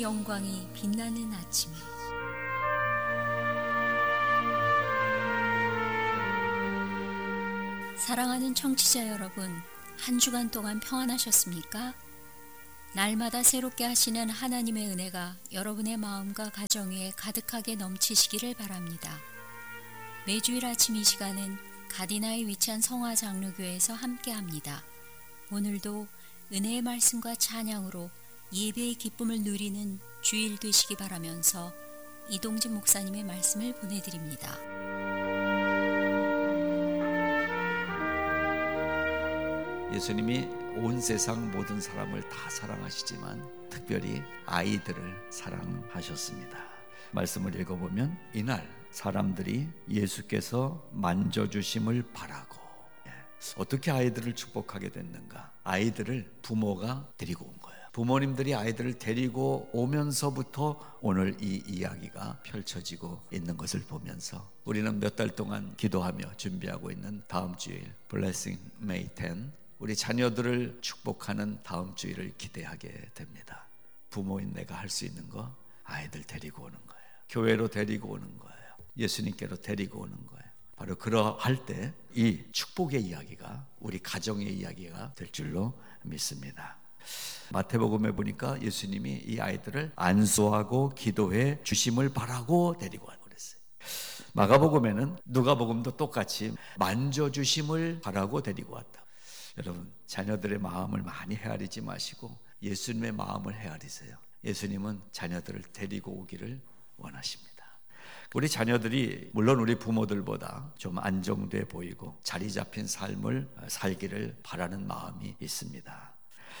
영광이 빛나는 아침에 사랑하는 청취자 여러분, 한 주간 동안 평안하셨습니까? 날마다 새롭게 하시는 하나님의 은혜가 여러분의 마음과 가정 위에 가득하게 넘치시기를 바랍니다. 매주일 아침 이 시간은 가디나에 위치한 성화장로교회에서 함께합니다. 오늘도 은혜의 말씀과 찬양으로 예배의 기쁨을 누리는 주일 되시기 바라면서 이동진 목사님의 말씀을 보내드립니다. 예수님이 온 세상 모든 사람을 다 사랑하시지만 특별히 아이들을 사랑하셨습니다. 말씀을 읽어보면 이날 사람들이 예수께서 만져주심을 바라고, 어떻게 아이들을 축복하게 됐는가? 아이들을 부모가 데리고 온 거예요. 부모님들이 아이들을 데리고 오면서부터 오늘 이 이야기가 펼쳐지고 있는 것을 보면서 우리는 몇 달 동안 기도하며 준비하고 있는 다음 주일 Blessing May 10, 우리 자녀들을 축복하는 다음 주일을 기대하게 됩니다. 부모인 내가 할 수 있는 거, 아이들 데리고 오는 거예요. 교회로 데리고 오는 거예요. 예수님께로 데리고 오는 거예요. 바로 그러할 때 이 축복의 이야기가 우리 가정의 이야기가 될 줄로 믿습니다. 마태복음에 보니까 예수님이 이 아이들을 안수하고 기도해 주심을 바라고 데리고 가고 그랬어요. 마가복음에는, 누가복음도 똑같이 만져주심을 바라고 데리고 왔다. 여러분, 자녀들의 마음을 많이 헤아리지 마시고 예수님의 마음을 헤아리세요. 예수님은 자녀들을 데리고 오기를 원하십니다. 우리 자녀들이 물론 우리 부모들보다 좀 안정돼 보이고 자리 잡힌 삶을 살기를 바라는 마음이 있습니다.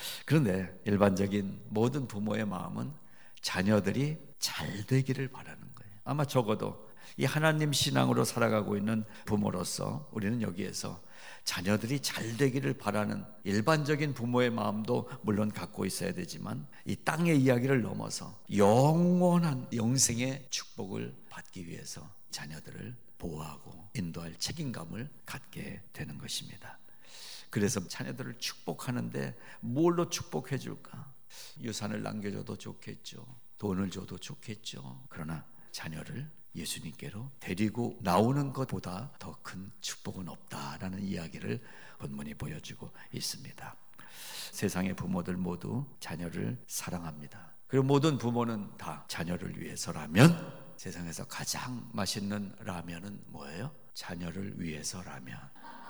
그런데 일반적인 모든 부모의 마음은 자녀들이 잘 되기를 바라는 거예요. 아마 적어도 이 하나님 신앙으로 살아가고 있는 부모로서 우리는 여기에서 자녀들이 잘 되기를 바라는 일반적인 부모의 마음도 물론 갖고 있어야 되지만 이 땅의 이야기를 넘어서 영원한 영생의 축복을 받기 위해서 자녀들을 보호하고 인도할 책임감을 갖게 되는 것입니다. 그래서 자녀들을 축복하는데 뭘로 축복해 줄까? 유산을 남겨줘도 좋겠죠. 돈을 줘도 좋겠죠. 그러나 자녀를 예수님께로 데리고 나오는 것보다 더 큰 축복은 없다라는 이야기를 본문이 보여주고 있습니다. 세상의 부모들 모두 자녀를 사랑합니다. 그리고 모든 부모는 다 자녀를 위해서라면, 세상에서 가장 맛있는 라면은 뭐예요? 자녀를 위해서라면.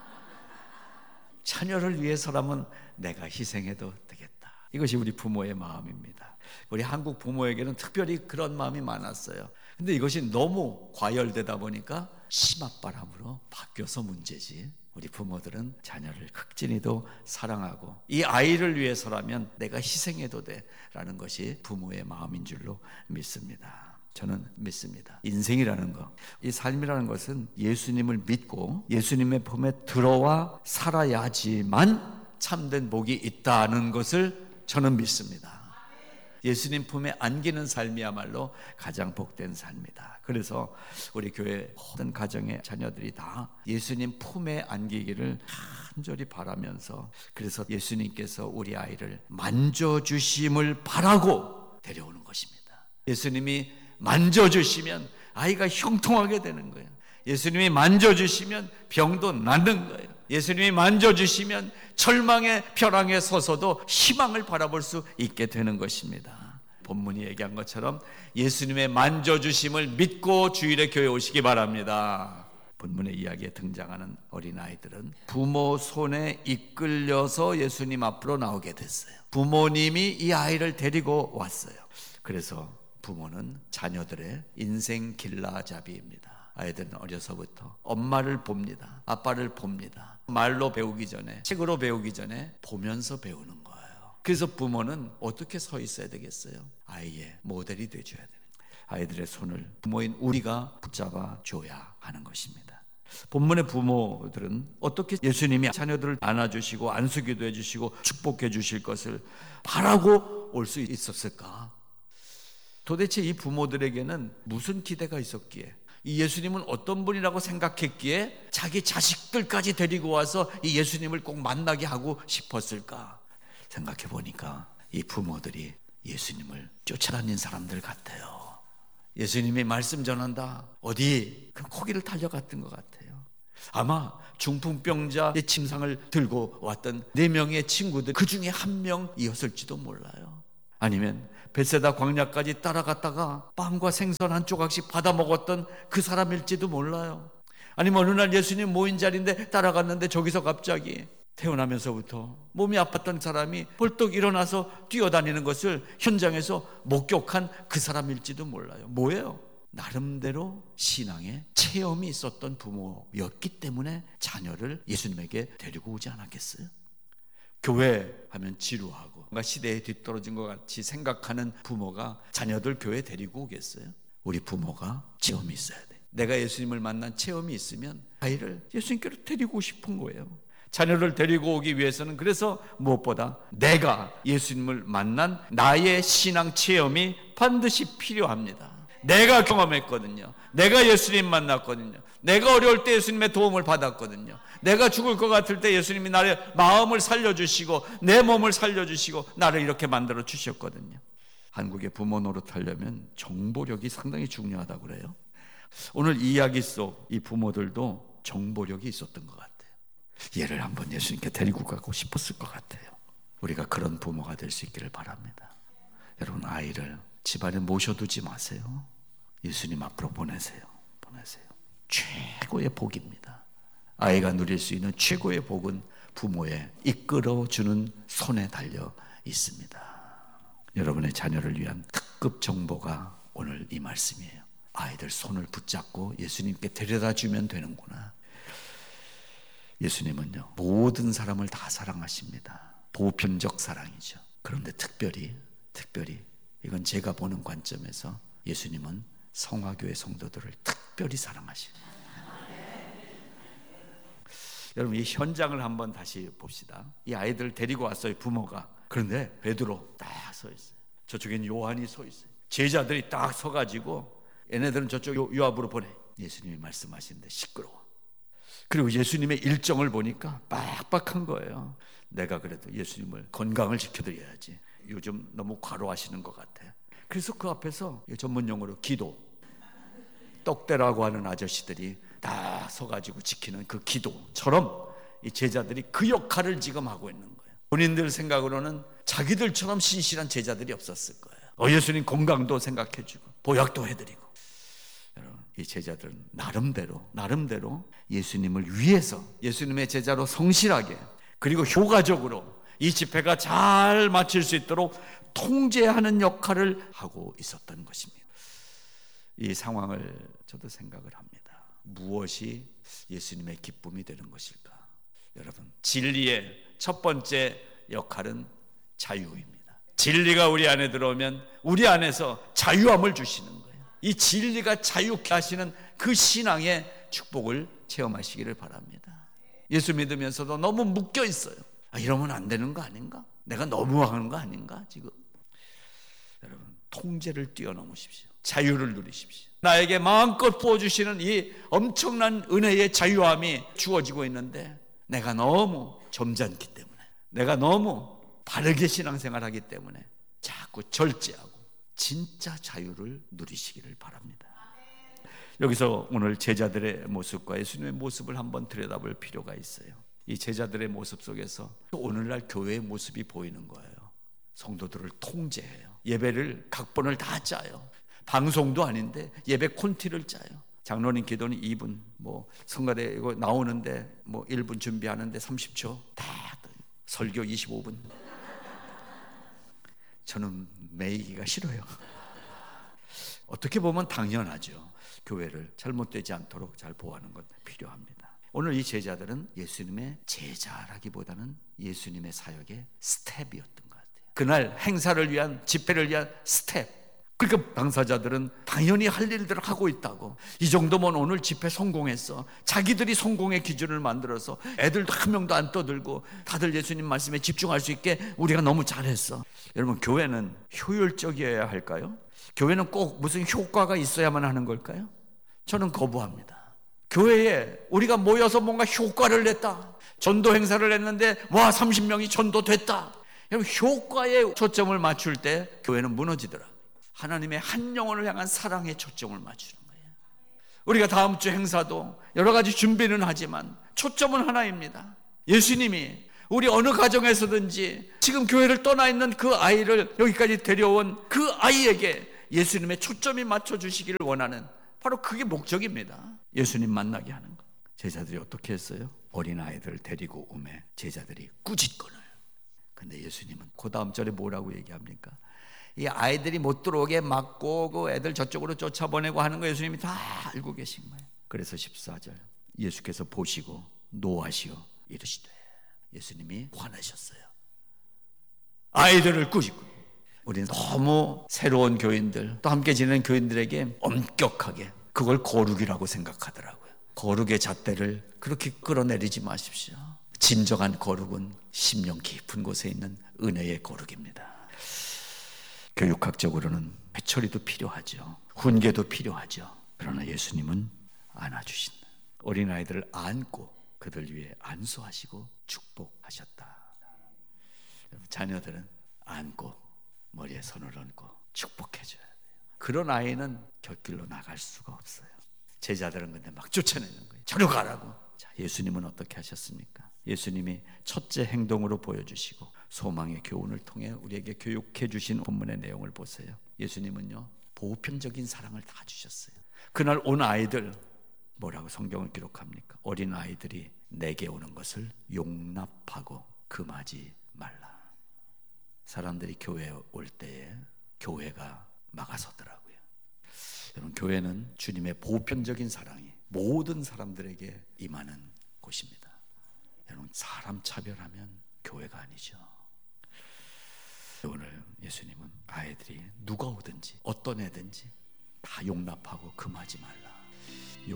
자녀를 위해서라면 내가 희생해도 되겠다. 이것이 우리 부모의 마음입니다. 우리 한국 부모에게는 특별히 그런 마음이 많았어요. 근데 이것이 너무 과열되다 보니까 심압바람으로 바뀌어서 문제지. 우리 부모들은 자녀를 극진히도 사랑하고 이 아이를 위해서라면 내가 희생해도 돼 라는 것이 부모의 마음인 줄로 믿습니다. 저는 믿습니다. 인생이라는 것, 이 삶이라는 것은 예수님을 믿고 예수님의 품에 들어와 살아야지만 참된 복이 있다는 것을 저는 믿습니다. 예수님 품에 안기는 삶이야말로 가장 복된 삶이다. 그래서 우리 교회 모든 가정의 자녀들이 다 예수님 품에 안기기를 간절히 바라면서, 그래서 예수님께서 우리 아이를 만져주심을 바라고 데려오는 것입니다. 예수님이 만져주시면 아이가 형통하게 되는 거예요. 예수님이 만져주시면 병도 낫는 거예요. 예수님이 만져주시면 절망의 벼랑에 서서도 희망을 바라볼 수 있게 되는 것입니다. 본문이 얘기한 것처럼 예수님의 만져주심을 믿고 주일에 교회 오시기 바랍니다. 본문의 이야기에 등장하는 어린아이들은 부모 손에 이끌려서 예수님 앞으로 나오게 됐어요. 부모님이 이 아이를 데리고 왔어요. 그래서 부모는 자녀들의 인생 길라잡이입니다. 아이들은 어려서부터 엄마를 봅니다. 아빠를 봅니다. 말로 배우기 전에, 책으로 배우기 전에 보면서 배우는 거예요. 그래서 부모는 어떻게 서 있어야 되겠어요? 아이의 모델이 돼줘야 되는 거예요. 아이들의 손을 부모인 우리가 붙잡아 줘야 하는 것입니다. 본문의 부모들은 어떻게 예수님이 자녀들을 안아주시고 안수기도 해주시고 축복해 주실 것을 바라고 올 수 있었을까? 도대체 이 부모들에게는 무슨 기대가 있었기에, 이 예수님은 어떤 분이라고 생각했기에 자기 자식들까지 데리고 와서 이 예수님을 꼭 만나게 하고 싶었을까? 생각해 보니까 이 부모들이 예수님을 쫓아다닌 사람들 같아요. 예수님이 말씀 전한다, 어디 그 거기를 달려갔던 것 같아요. 아마 중풍병자의 침상을 들고 왔던 4명의 친구들 그 중에 한 명이었을지도 몰라요. 아니면 벳세다 광야까지 따라갔다가 빵과 생선 한 조각씩 받아 먹었던 그 사람일지도 몰라요. 아니면 어느 날 예수님 모인 자리인데 따라갔는데 저기서 갑자기 태어나면서부터 몸이 아팠던 사람이 벌떡 일어나서 뛰어다니는 것을 현장에서 목격한 그 사람일지도 몰라요. 뭐예요? 나름대로 신앙에 체험이 있었던 부모였기 때문에 자녀를 예수님에게 데리고 오지 않았겠어요? 교회 하면 지루하고 뭔가 시대에 뒤떨어진 것 같이 생각하는 부모가 자녀들 교회 데리고 오겠어요? 우리 부모가 체험이 있어야 돼. 내가 예수님을 만난 체험이 있으면 아이를 예수님께로 데리고 싶은 거예요. 자녀를 데리고 오기 위해서는 그래서 무엇보다 내가 예수님을 만난 나의 신앙 체험이 반드시 필요합니다. 내가 경험했거든요. 내가 예수님 만났거든요. 내가 어려울 때 예수님의 도움을 받았거든요. 내가 죽을 것 같을 때 예수님이 나의 마음을 살려주시고 내 몸을 살려주시고 나를 이렇게 만들어 주셨거든요. 한국의 부모 노릇하려면 정보력이 상당히 중요하다고 그래요. 오늘 이야기 속 이 부모들도 정보력이 있었던 것 같아요. 얘를 한번 예수님께 데리고 가고 싶었을 것 같아요. 우리가 그런 부모가 될 수 있기를 바랍니다. 여러분, 아이를 집안에 모셔두지 마세요. 예수님 앞으로 보내세요. 최고의 복입니다. 아이가 누릴 수 있는 최고의 복은 부모의 이끌어주는 손에 달려 있습니다. 여러분의 자녀를 위한 특급 정보가 오늘 이 말씀이에요. 아이들 손을 붙잡고 예수님께 데려다 주면 되는구나. 예수님은요, 모든 사람을 다 사랑하십니다. 보편적 사랑이죠. 그런데 특별히 이건 제가 보는 관점에서 예수님은 성화교회 성도들을 특별히 사랑하십니다. 여러분, 이 현장을 한번 다시 봅시다. 이 아이들을 데리고 왔어요, 부모가. 그런데 베드로 딱 서 있어요. 저쪽엔 요한이 서 있어요. 제자들이 딱 서가지고 얘네들은 저쪽 요 앞으로 보내. 예수님이 말씀하시는데 시끄러워. 그리고 예수님의 일정을 보니까 빡빡한 거예요. 내가 그래도 예수님을 건강을 지켜드려야지. 요즘 너무 과로하시는 것 같아요. 그래서 그 앞에서 전문용어로 기도, 떡대라고 하는 아저씨들이 다 서가지고 지키는 그 기도처럼 이 제자들이 그 역할을 지금 하고 있는 거예요. 본인들 생각으로는 자기들처럼 신실한 제자들이 없었을 거예요. 예수님 건강도 생각해주고 보약도 해드리고. 여러분, 이 제자들은 나름대로 예수님을 위해서 예수님의 제자로 성실하게 그리고 효과적으로 이 집회가 잘 마칠 수 있도록 통제하는 역할을 하고 있었던 것입니다. 이 상황을 저도 생각을 합니다. 무엇이 예수님의 기쁨이 되는 것일까? 여러분, 진리의 첫 번째 역할은 자유입니다. 진리가 우리 안에 들어오면 우리 안에서 자유함을 주시는 거예요. 이 진리가 자유케 하시는 그 신앙의 축복을 체험하시기를 바랍니다. 예수 믿으면서도 너무 묶여 있어요. 이러면 안 되는 거 아닌가? 내가 너무 하는 거 아닌가 지금? 여러분, 통제를 뛰어넘으십시오. 자유를 누리십시오. 나에게 마음껏 부어주시는 이 엄청난 은혜의 자유함이 주어지고 있는데 내가 너무 점잖기 때문에, 내가 너무 바르게 신앙생활하기 때문에 자꾸 절제하고 진짜 자유를 누리시기를 바랍니다. 여기서 오늘 제자들의 모습과 예수님의 모습을 한번 들여다볼 필요가 있어요. 이 제자들의 모습 속에서 오늘날 교회의 모습이 보이는 거예요. 성도들을 통제해요. 예배를 각본을 다 짜요. 방송도 아닌데 예배 콘티를 짜요. 장로님 기도는 2분, 성가대 이거 나오는데 1분 준비하는데 30초, 다 설교 25분. 저는 매이기가 싫어요. 어떻게 보면 당연하죠. 교회를 잘못되지 않도록 잘 보호하는 것 필요합니다. 오늘 이 제자들은 예수님의 제자라기보다는 예수님의 사역의 스텝이었던 것 같아요. 그날 행사를 위한, 집회를 위한 스텝. 그러니까 당사자들은 당연히 할 일들을 하고 있다고. 이 정도면 오늘 집회 성공했어. 자기들이 성공의 기준을 만들어서 애들도 한 명도 안 떠들고 다들 예수님 말씀에 집중할 수 있게 우리가 너무 잘했어. 여러분, 교회는 효율적이어야 할까요? 교회는 꼭 무슨 효과가 있어야만 하는 걸까요? 저는 거부합니다. 교회에 우리가 모여서 뭔가 효과를 냈다, 전도 행사를 했는데 30명이 전도됐다, 여러분, 효과에 초점을 맞출 때 교회는 무너지더라. 하나님의 한 영혼을 향한 사랑에 초점을 맞추는 거예요. 우리가 다음 주 행사도 여러 가지 준비는 하지만 초점은 하나입니다. 예수님이 우리 어느 가정에서든지 지금 교회를 떠나 있는 그 아이를 여기까지 데려온 그 아이에게 예수님의 초점이 맞춰주시기를 원하는, 바로 그게 목적입니다. 예수님 만나게 하는 것. 제자들이 어떻게 했어요? 어린아이들을 데리고 오매 제자들이 꾸짖거늘. 근데 예수님은 그 다음 절에 뭐라고 얘기합니까? 이 아이들이 못 들어오게 막고 그 애들 저쪽으로 쫓아보내고 하는 거 예수님이 다 알고 계신 거예요. 그래서 14절, 예수께서 보시고 노하시어 이르시되, 예수님이 화나셨어요. 아이들을 꾸짖고. 우리는 너무 새로운 교인들, 또 함께 지내는 교인들에게 엄격하게 그걸 거룩이라고 생각하더라고요. 거룩의 잣대를 그렇게 끌어내리지 마십시오. 진정한 거룩은 심령 깊은 곳에 있는 은혜의 거룩입니다. 교육학적으로는 회초리도 필요하죠. 훈계도 필요하죠. 그러나 예수님은 안아주신다. 어린아이들을 안고 그들 위해 안수하시고 축복하셨다. 자녀들은 안고 머리에 손을 얹고 축복해줘야 돼요. 그런 아이는 곁길로 나갈 수가 없어요. 제자들은 근데 막 쫓아내는 거예요. 저리 가라고. 자, 예수님은 어떻게 하셨습니까? 예수님이 첫째 행동으로 보여주시고 소망의 교훈을 통해 우리에게 교육해 주신 본문의 내용을 보세요. 예수님은요, 보편적인 사랑을 다 주셨어요. 그날 온 아이들, 뭐라고 성경을 기록합니까? 어린 아이들이 내게 오는 것을 용납하고 금하지 말라. 사람들이 교회에 올 때에 교회가 막아서더라고요. 여러분, 교회는 주님의 보편적인 사랑이 모든 사람들에게 임하는 곳입니다. 여러분, 사람 차별하면 교회가 아니죠. 오늘 예수님은 아이들이 누가 오든지 어떤 애든지 다 용납하고 금하지 마.